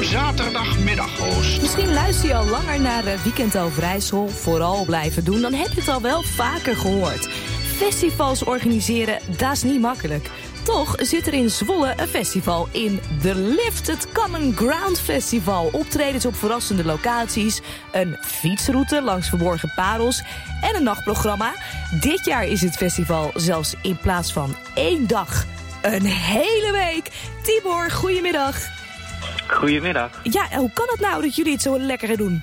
zaterdagmiddag-host. Misschien luister je al langer naar Weekend Overijssel. Vooral blijven doen, dan heb je het al wel vaker gehoord. Festivals organiseren, dat is niet makkelijk. Toch zit er in Zwolle een festival in The Lifted Common Ground Festival. Optredens op verrassende locaties, een fietsroute langs verborgen parels en een nachtprogramma. Dit jaar is het festival zelfs in plaats van 1 dag een hele week. Tibor, goedemiddag. Goedemiddag. Ja, hoe kan het nou dat jullie het zo lekker doen?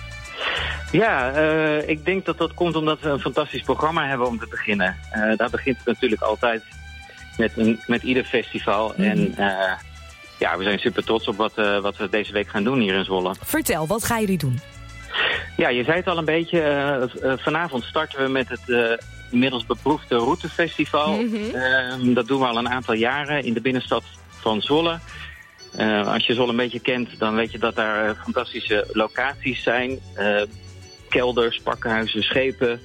Ja, ik denk dat dat komt omdat we een fantastisch programma hebben om te beginnen. Daar begint het natuurlijk altijd met ieder festival. En ja, we zijn super trots op wat we deze week gaan doen hier in Zwolle. Vertel, wat gaan jullie doen? Ja, je zei het al een beetje. Vanavond starten we met het inmiddels beproefde Routefestival. Dat doen we al een aantal jaren in de binnenstad van Zwolle. Als je Zwolle een beetje kent, dan weet je dat daar fantastische locaties zijn. Kelders, pakhuizen, schepen.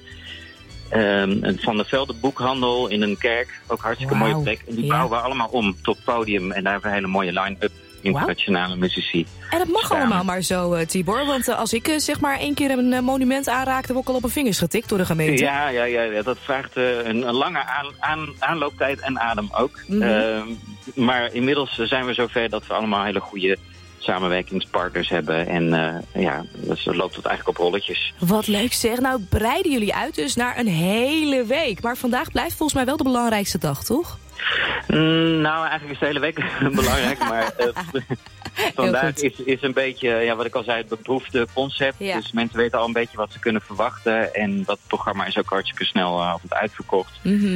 Van der Velde boekhandel in een kerk. Ook hartstikke mooie plek. En die bouwen we allemaal om tot podium. En daar hebben we een hele mooie line-up internationale muzici. En dat mag allemaal maar zo, Tibor. Want als ik zeg maar 1 keer een monument aanraak, dan word ik al op mijn vingers getikt door de gemeente. Ja, dat vraagt een lange aanlooptijd en adem ook. Maar inmiddels zijn we zover dat we allemaal hele goede samenwerkingspartners hebben. En dus loopt het eigenlijk op rolletjes. Wat leuk zeg. Nou, breiden jullie uit dus naar een hele week. Maar vandaag blijft volgens mij wel de belangrijkste dag, toch? Nou, eigenlijk is de hele week belangrijk. Maar vandaag is een beetje, wat ik al zei, het beproefde concept. Ja. Dus mensen weten al een beetje wat ze kunnen verwachten. En dat programma is ook hartstikke snel altijd uitverkocht.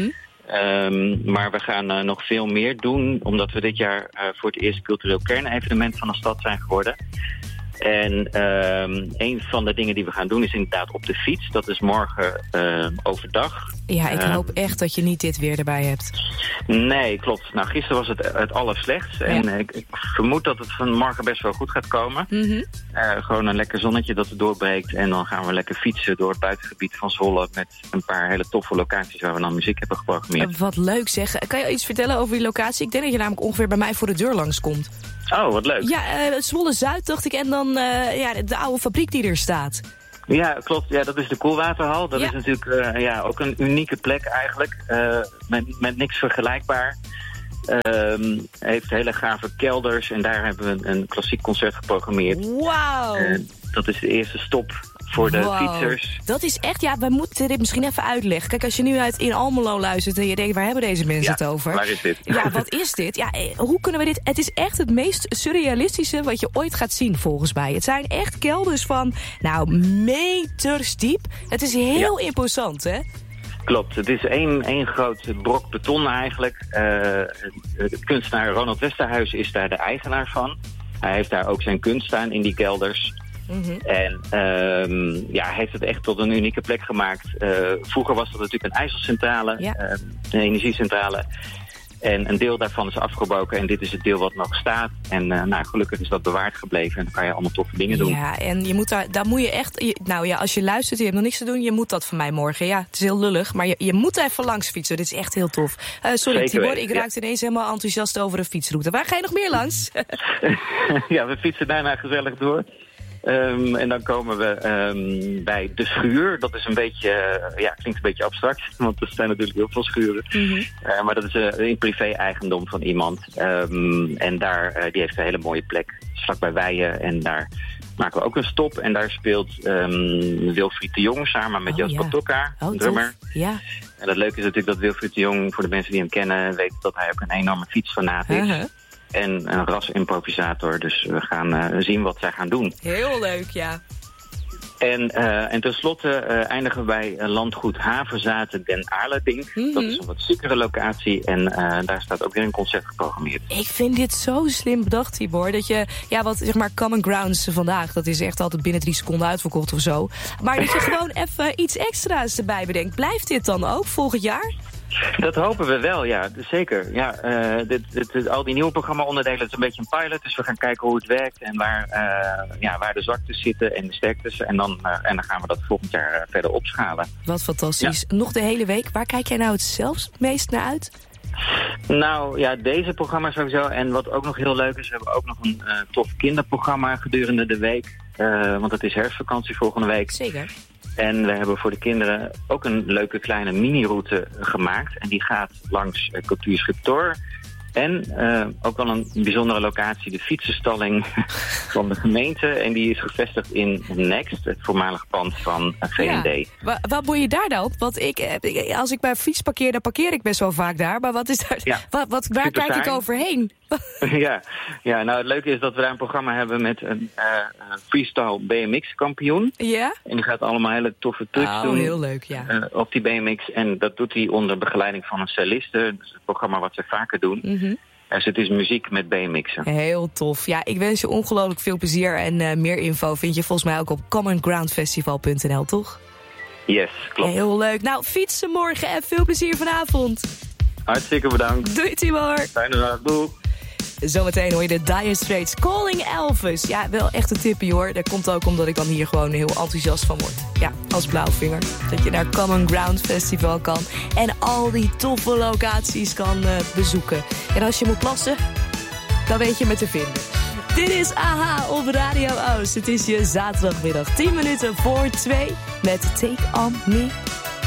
Maar we gaan nog veel meer doen, omdat we dit jaar voor het eerst cultureel kernevenement van de stad zijn geworden. En een van de dingen die we gaan doen is inderdaad op de fiets. Dat is morgen overdag. Ja, ik hoop echt dat je niet dit weer erbij hebt. Nee, klopt. Nou, gisteren was het allerslechtst. Ja. En ik vermoed dat het van morgen best wel goed gaat komen. Gewoon een lekker zonnetje dat er doorbreekt. En dan gaan we lekker fietsen door het buitengebied van Zwolle met een paar hele toffe locaties waar we dan muziek hebben geprogrammeerd. Wat leuk zeg. Kan je iets vertellen over die locatie? Ik denk dat je namelijk ongeveer bij mij voor de deur langskomt. Oh, wat leuk. Ja, Zwolle-Zuid dacht ik. En dan de oude fabriek die er staat. Ja, klopt. Ja, dat is de Koelwaterhal. Dat is natuurlijk ook een unieke plek eigenlijk. Met niks vergelijkbaar. Heeft hele gave kelders. En daar hebben we een klassiek concert geprogrammeerd. Wauw! Dat is de eerste stop voor de fietsers. Dat is echt, we moeten dit misschien even uitleggen. Kijk, als je nu in Almelo luistert en je denkt, waar hebben deze mensen het over? Waar is dit? Ja, wat is dit? Ja, hoe kunnen we dit? Het is echt het meest surrealistische wat je ooit gaat zien, volgens mij. Het zijn echt kelders van, meters diep. Het is heel imposant, hè? Klopt, het is één groot brok beton eigenlijk. De kunstenaar Ronald Westerhuis is daar de eigenaar van. Hij heeft daar ook zijn kunst staan in die kelders. En hij heeft het echt tot een unieke plek gemaakt. Vroeger was dat natuurlijk een ijzercentrale, een energiecentrale. En een deel daarvan is afgebroken en dit is het deel wat nog staat. En gelukkig is dat bewaard gebleven en dan kan je allemaal toffe dingen doen. Ja, en je moet daar moet je echt... als je luistert, je hebt nog niks te doen, je moet dat van mij morgen. Ja, het is heel lullig, maar je moet even langs fietsen. Dit is echt heel tof. Sorry Tibor, ik raakte ineens helemaal enthousiast over een fietsroute. Waar ga je nog meer langs? Ja, we fietsen daarna gezellig door. En dan komen we bij de schuur. Dat is een beetje, klinkt een beetje abstract, want er zijn natuurlijk heel veel schuren. Maar dat is in privé-eigendom van iemand. En die heeft een hele mooie plek, vlakbij Weijen. En daar maken we ook een stop. En daar speelt Wilfried de Jong samen met Jasper Tokka, drummer. Ja. En het leuke is natuurlijk dat Wilfried de Jong, voor de mensen die hem kennen, weten dat hij ook een enorme fietsfanaat is. En een rasimprovisator. Dus we gaan zien wat zij gaan doen. Heel leuk, ja. En tenslotte eindigen we bij landgoed Havenzaten Den Aarledink. Dat is een wat ziekere locatie. En daar staat ook weer een concert geprogrammeerd. Ik vind dit zo slim bedacht, Tibor. Dat je, wat zeg maar Common Grounds vandaag, dat is echt altijd binnen 3 seconden uitverkocht of zo. Maar dat je gewoon even iets extra's erbij bedenkt. Blijft dit dan ook volgend jaar? Dat hopen we wel, ja, zeker. Ja, al die nieuwe programma-onderdelen is een beetje een pilot. Dus we gaan kijken hoe het werkt en waar de zwaktes zitten en de sterktes. En dan gaan we dat volgend jaar verder opschalen. Wat fantastisch. Ja. Nog de hele week. Waar kijk jij nou het zelfs meest naar uit? Nou ja, deze programma sowieso. En wat ook nog heel leuk is, we hebben ook nog een tof kinderprogramma gedurende de week. Want het is herfstvakantie volgende week. Zeker. En we hebben voor de kinderen ook een leuke kleine mini-route gemaakt. En die gaat langs Cultuurschip Thor. En ook wel een bijzondere locatie, de fietsenstalling van de gemeente. En die is gevestigd in Next, het voormalige pand van VND. Ja. Wat moet je daar dan? Want als ik mijn fiets parkeer, dan parkeer ik best wel vaak daar. Maar wat is daar? Ja, waar kijk ik overheen? Ja, nou het leuke is dat we daar een programma hebben met een freestyle BMX-kampioen. Ja? En die gaat allemaal hele toffe trucs doen. Heel leuk, ja. Op die BMX. En dat doet hij onder begeleiding van een celliste. Dat is het programma wat ze vaker doen. Mm-hmm. Dus het is muziek met BMX'en. Heel tof. Ja, ik wens je ongelooflijk veel plezier. En meer info vind je volgens mij ook op commongroundfestival.nl, toch? Yes, klopt. Heel leuk. Nou, fietsen morgen en veel plezier vanavond. Hartstikke bedankt. Doei, Timor. Fijne dag. Doei. Zometeen hoor je de Dire Straits Calling Elvis. Ja, wel echt een tippie hoor. Dat komt ook omdat ik dan hier gewoon heel enthousiast van word. Ja, als blauwvinger. Dat je naar Common Ground Festival kan. En al die toffe locaties kan bezoeken. En als je moet plassen, dan weet je me te vinden. Dit is AHA op Radio Oost. Het is je zaterdagmiddag 10 minuten voor 2 met Take On Me.